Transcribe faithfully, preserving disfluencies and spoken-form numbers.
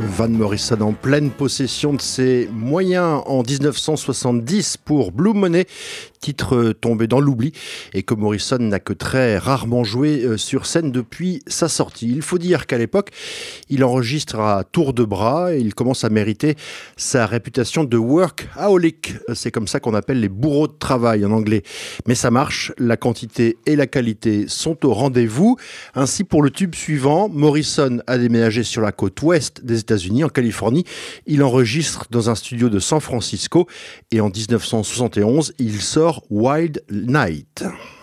Van Morrison en pleine possession de ses moyens en dix-neuf cent soixante-dix pour Blue Money, titre tombé dans l'oubli et que Morrison n'a que très rarement joué sur scène depuis sa sortie. Il faut dire qu'à l'époque, il enregistre à tour de bras et il commence à mériter sa réputation de workaholic. C'est comme ça qu'on appelle les bourreaux de travail en anglais. Mais ça marche, la quantité et la qualité sont au rendez-vous. Ainsi, pour le tube suivant, Morrison a déménagé sur la côte ouest des États-Unis, en Californie. Il enregistre dans un studio de San Francisco et en dix-neuf cent soixante et onze, il sort Wild Night.